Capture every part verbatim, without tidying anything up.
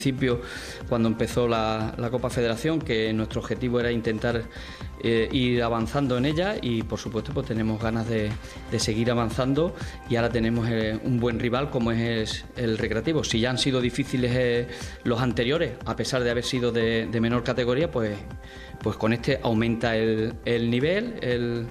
principio, cuando empezó la, la Copa Federación, que nuestro objetivo era intentar eh, ir avanzando en ella, y por supuesto pues tenemos ganas de, de seguir avanzando, y ahora tenemos eh, un buen rival como es el Recreativo. Si ya han sido difíciles eh, los anteriores, a pesar de haber sido de, de menor categoría, pues, pues con este aumenta el, el nivel. el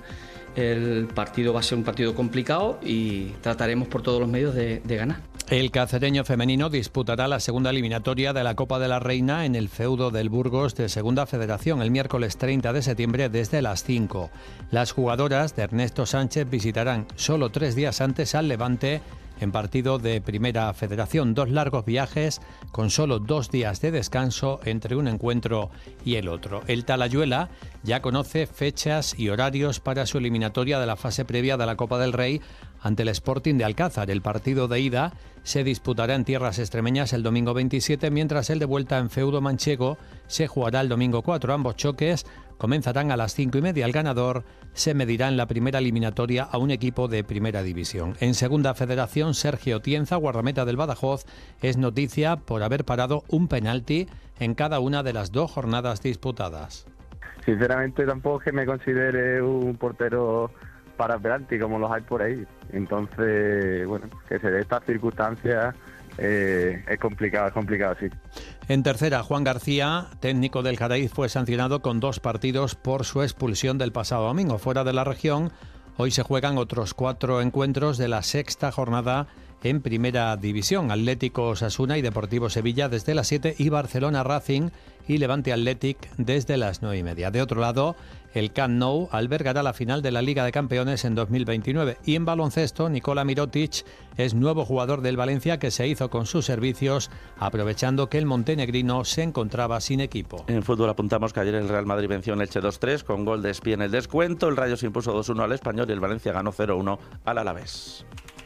El partido va a ser un partido complicado y trataremos por todos los medios de, de ganar. El cacereño femenino disputará la segunda eliminatoria de la Copa de la Reina en el feudo del Burgos de Segunda Federación el miércoles treinta de septiembre desde las cinco. Las jugadoras de Ernesto Sánchez visitarán solo tres días antes al Levante en partido de Primera Federación. Dos largos viajes con solo dos días de descanso entre un encuentro y el otro. El Talayuela ya conoce fechas y horarios para su eliminatoria de la fase previa de la Copa del Rey ante el Sporting de Alcázar. El partido de ida se disputará en tierras extremeñas el domingo veintisiete, mientras el de vuelta en feudo manchego se jugará el domingo cuatro. Ambos choques comenzarán a las cinco y media. El ganador se medirá en la primera eliminatoria a un equipo de Primera División. En Segunda Federación, Sergio Tienza, guardameta del Badajoz, es noticia por haber parado un penalti en cada una de las dos jornadas disputadas. Sinceramente tampoco es que me considere un portero para penalti como los hay por ahí. Entonces, bueno, que se dé estas circunstancias eh, es complicado, es complicado, sí. En tercera, Juan García, técnico del Jaraíz, fue sancionado con dos partidos por su expulsión del pasado domingo. Fuera de la región, hoy se juegan otros cuatro encuentros de la sexta jornada en Primera División. Atlético Osasuna y Deportivo Sevilla desde las siete y Barcelona Racing y Levante Athletic desde las nueve y media. De otro lado, el Camp Nou albergará la final de la Liga de Campeones en dos mil veintinueve. Y en baloncesto, Nikola Mirotic es nuevo jugador del Valencia, que se hizo con sus servicios aprovechando que el montenegrino se encontraba sin equipo. En fútbol apuntamos que ayer el Real Madrid venció en Elche dos tres con gol de Espí en el descuento. El Rayo se impuso dos uno al Español y el Valencia ganó cero uno al Alavés.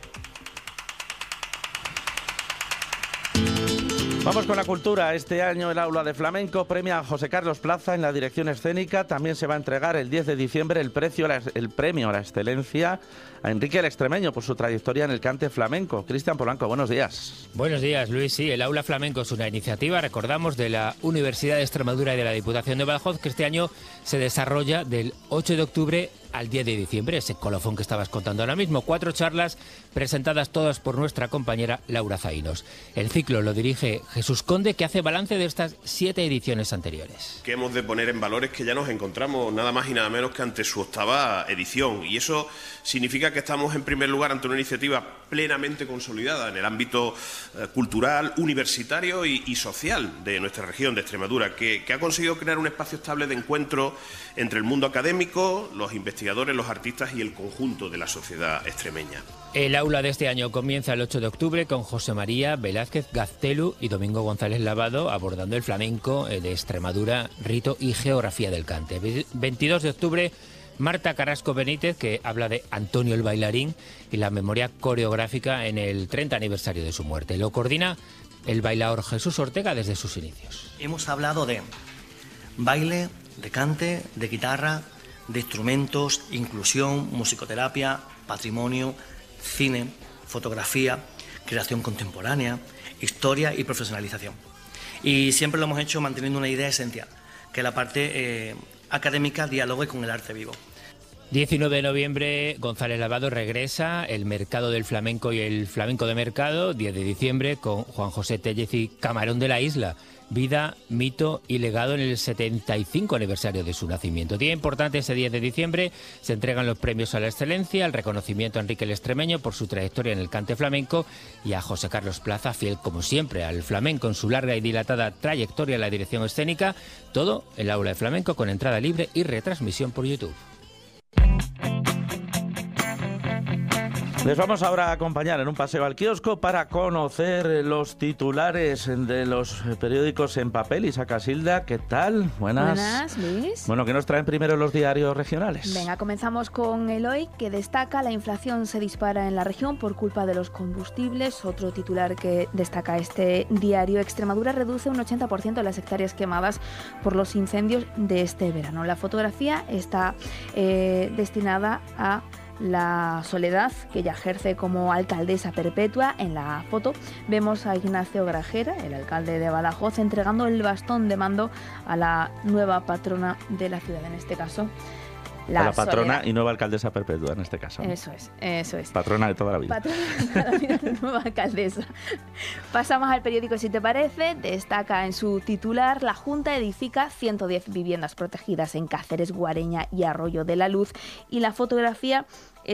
Vamos con la cultura. Este año el Aula de Flamenco premia a José Carlos Plaza en la dirección escénica. También se va a entregar el diez de diciembre el, precio, el premio a la excelencia a Enrique el Extremeño por su trayectoria en el cante flamenco. Cristian Polanco, buenos días. Buenos días, Luis. Sí, el Aula Flamenco es una iniciativa, recordamos, de la Universidad de Extremadura y de la Diputación de Badajoz, que este año se desarrolla del ocho de octubre al diez de diciembre, ese colofón que estabas contando ahora mismo. Cuatro charlas presentadas todas por nuestra compañera Laura Zaínos. El ciclo lo dirige Jesús Conde, que hace balance de estas siete ediciones anteriores. Que hemos de poner en valor es que ya nos encontramos nada más y nada menos que ante su octava edición, y eso significa que estamos en primer lugar ante una iniciativa plenamente consolidada en el ámbito eh, cultural, universitario y, y social de nuestra región de Extremadura, que, que ha conseguido crear un espacio estable de encuentro entre el mundo académico, los investigadores, los artistas y el conjunto de la sociedad extremeña. El aula de este año comienza el ocho de octubre con José María Velázquez Gaztelu y Domingo González Lavado abordando el flamenco de Extremadura, rito y geografía del cante. veintidós de octubre, Marta Carrasco Benítez, que habla de Antonio el Bailarín y la memoria coreográfica en el treinta aniversario de su muerte. Lo coordina el bailaor Jesús Ortega desde sus inicios. Hemos hablado de baile, de cante, de guitarra, de instrumentos, inclusión, musicoterapia, patrimonio, cine, fotografía, creación contemporánea, historia y profesionalización. Y siempre lo hemos hecho manteniendo una idea esencial, que la parte eh, académica dialogue con el arte vivo. diecinueve de noviembre, González Lavado regresa, el mercado del flamenco y el flamenco de mercado. diez de diciembre, con Juan José Tellez y Camarón de la Isla, vida, mito y legado en el setenta y cinco aniversario de su nacimiento. Día importante ese diez de diciembre, se entregan los premios a la excelencia, el reconocimiento a Enrique el Extremeño por su trayectoria en el cante flamenco y a José Carlos Plaza, fiel como siempre al flamenco en su larga y dilatada trayectoria en la dirección escénica. Todo el Aula de Flamenco con entrada libre y retransmisión por YouTube. Les vamos ahora a acompañar en un paseo al kiosco para conocer los titulares de los periódicos en papel. Isa Casilda, ¿qué tal? Buenas. Buenas, Luis. Bueno, ¿qué nos traen primero los diarios regionales? Venga, comenzamos con el Hoy, que destaca: la inflación se dispara en la región por culpa de los combustibles. Otro titular que destaca este diario: Extremadura reduce un ochenta por ciento de las hectáreas quemadas por los incendios de este verano. La fotografía está eh, destinada a la soledad que ella ejerce como alcaldesa perpetua. En la foto vemos a Ignacio Grajera, el alcalde de Badajoz, entregando el bastón de mando a la nueva patrona de la ciudad, en este caso la, a la patrona soledad. Y nueva alcaldesa perpetua en este caso, ¿no? Eso es, eso es. Patrona de toda la vida. Patrona de toda la vida, nueva alcaldesa. Pasamos al periódico Si te parece. Destaca en su titular: la Junta edifica ciento diez viviendas protegidas en Cáceres, Guareña y Arroyo de la Luz. Y la fotografía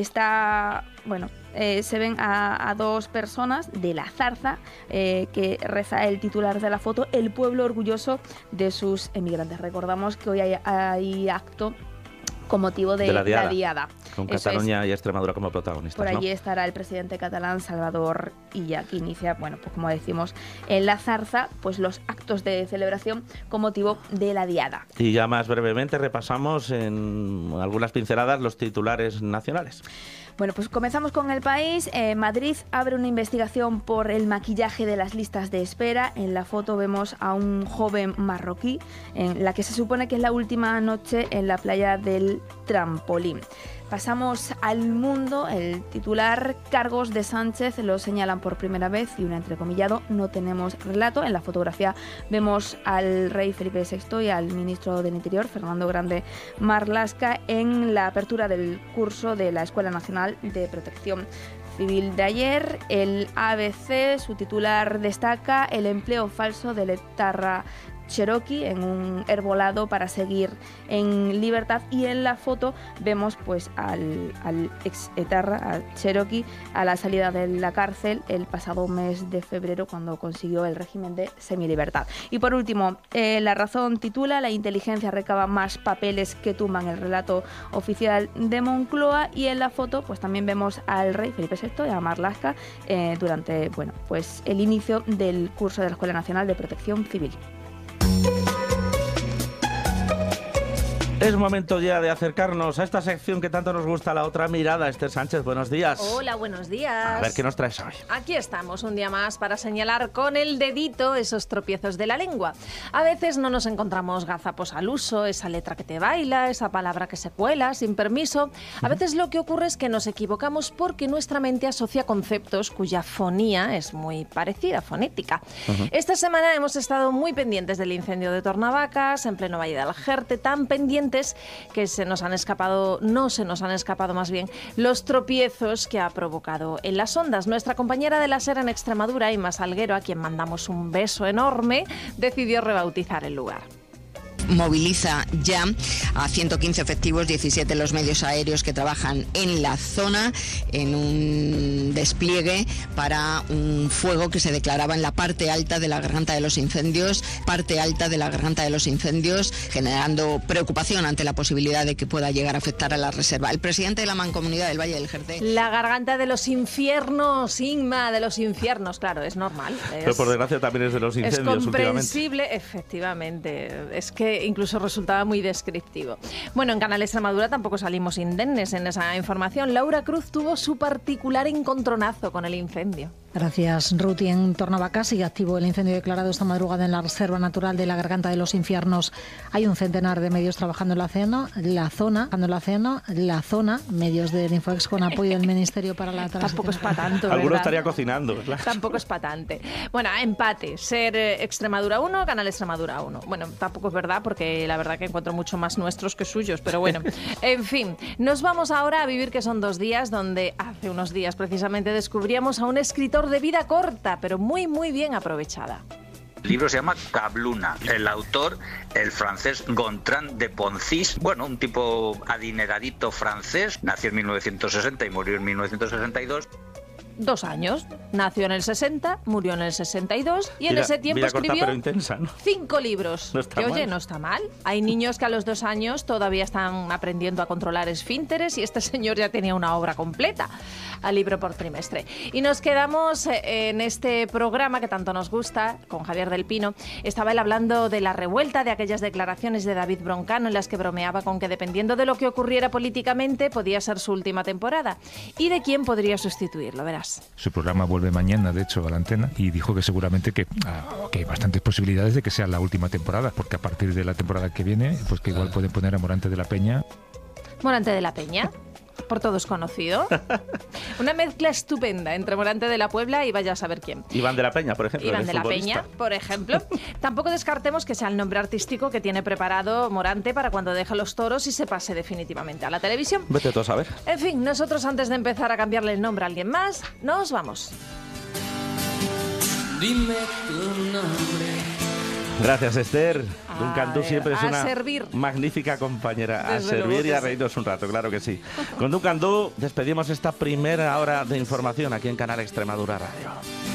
está, bueno, eh, se ven a, a dos personas de la Zarza, eh, que reza el titular de la foto: el pueblo orgulloso de sus emigrantes. Recordamos que hoy hay, hay acto con motivo de, de la diada, la diada. Con Eso Cataluña es. y Extremadura como protagonistas. Por allí ¿no? estará el presidente catalán Salvador Illa, que inicia, bueno, pues como decimos, en la Zarza, pues los actos de celebración con motivo de la diada. Y ya más brevemente repasamos en algunas pinceladas los titulares nacionales. Bueno, pues comenzamos con El País. Eh, Madrid abre una investigación por el maquillaje de las listas de espera. En la foto vemos a un joven marroquí, en la que se supone que es la última noche en la playa del Trampolín. Pasamos al Mundo. El titular: cargos de Sánchez lo señalan por primera vez, y un entrecomillado: no tenemos relato. En la fotografía vemos al rey Felipe sexto y al ministro del Interior, Fernando Grande Marlaska, en la apertura del curso de la Escuela Nacional de Protección Civil de ayer. El A B C, su titular destaca: el empleo falso del etarra Cherokee en un herbolado para seguir en libertad. Y en la foto vemos pues al, al ex etarra, a Cherokee, a la salida de la cárcel el pasado mes de febrero, cuando consiguió el régimen de semilibertad. Y por último, eh, La Razón titula: la inteligencia recaba más papeles que tumban el relato oficial de Moncloa. Y en la foto pues también vemos al rey Felipe sexto y a Marlaska eh, durante, bueno, pues el inicio del curso de la Escuela Nacional de Protección Civil. Es momento ya de acercarnos a esta sección que tanto nos gusta, La Otra Mirada. Esther Sánchez, buenos días. Hola, buenos días. A ver, ¿qué nos traes hoy? Aquí estamos un día más para señalar con el dedito esos tropiezos de la lengua. A veces no nos encontramos gazapos al uso, esa letra que te baila, esa palabra que se cuela sin permiso. A veces lo que ocurre es que nos equivocamos porque nuestra mente asocia conceptos cuya fonía es muy parecida, fonética. Uh-huh. Esta semana hemos estado muy pendientes del incendio de Tornavacas, en pleno Valle del Jerte, tan pendientes que se nos han escapado, no se nos han escapado más bien, los tropiezos que ha provocado en las ondas. Nuestra compañera de la SER en Extremadura, Inma Salguero, a quien mandamos un beso enorme, decidió rebautizar el lugar. Moviliza ya a ciento quince efectivos, diecisiete los medios aéreos que trabajan en la zona, en un despliegue para un fuego que se declaraba en la parte alta de la garganta de los incendios, parte alta de la garganta de los incendios, generando preocupación ante la posibilidad de que pueda llegar a afectar a la reserva. El presidente de la Mancomunidad del Valle del Jerte. La garganta de los infiernos, Inma, de los infiernos, claro, es normal. Es, Pero por desgracia también es de los incendios. Es comprensible, efectivamente. Es que incluso resultaba muy descriptivo. Bueno, en Canal Extremadura tampoco salimos indemnes en esa información. Laura Cruz tuvo su particular encontronazo con el incendio. Gracias, Ruti. En Tornavacas sigue activo el incendio declarado esta madrugada en la Reserva Natural de la Garganta de los Infiernos. Hay un centenar de medios trabajando en la zona, la zona, en la zona, la zona, medios del Infoex con apoyo del Ministerio para la Transición. Tampoco es para tanto, ¿verdad? Alguno estaría cocinando, claro. Tampoco es para tanto. Bueno, empate. Ser Extremadura uno, Canal Extremadura uno. Bueno, tampoco es verdad, porque la verdad que encuentro mucho más nuestros que suyos, pero bueno. En fin, nos vamos ahora a vivir, que son dos días, donde hace unos días precisamente descubríamos a un escritor de vida corta, pero muy, muy bien aprovechada. El libro se llama Cabluna. El autor, el francés Gontran de Poncis, bueno, un tipo adineradito francés, nació en mil novecientos sesenta y murió en mil novecientos sesenta y dos. Dos años. Nació en el sesenta, murió en el sesenta y dos y en vida, ese tiempo vida escribió corta, pero intensa, ¿no? cinco libros. No está que, oye, mal. no está mal. Hay niños que a los dos años todavía están aprendiendo a controlar esfínteres y este señor ya tenía una obra completa, al libro por trimestre. Y nos quedamos en este programa que tanto nos gusta, con Javier del Pino. Estaba él hablando de la revuelta, de aquellas declaraciones de David Broncano en las que bromeaba con que dependiendo de lo que ocurriera políticamente podía ser su última temporada y de quién podría sustituirlo, verás. Su programa vuelve mañana, de hecho, a la antena, y dijo que seguramente que, ah, que hay bastantes posibilidades de que sea la última temporada, porque a partir de la temporada que viene, pues que igual pueden poner a Morante de la Peña. Morante de la Peña. por todos conocido. Una mezcla estupenda entre Morante de la Puebla y vaya a saber quién. Iván de la Peña, por ejemplo. Iván de la Peña, por ejemplo. Tampoco descartemos que sea el nombre artístico que tiene preparado Morante para cuando deje los toros y se pase definitivamente a la televisión. Vete tú a saber. En fin, nosotros antes de empezar a cambiarle el nombre a alguien más, nos vamos. Dime tu nombre. Gracias, Esther. Duncan Du siempre es una servir. magnífica compañera. Desde a servir y a sí. reírnos un rato, claro que sí. Con Duncan Du despedimos esta primera hora de información aquí en Canal Extremadura Radio.